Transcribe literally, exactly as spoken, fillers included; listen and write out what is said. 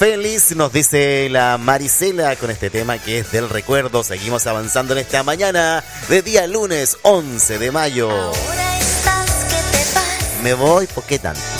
Feliz, nos dice la Marisela con este tema que es del recuerdo. Seguimos avanzando en esta mañana de día lunes once de mayo. Ahora estás que te vas. Me voy, ¿por qué tanto?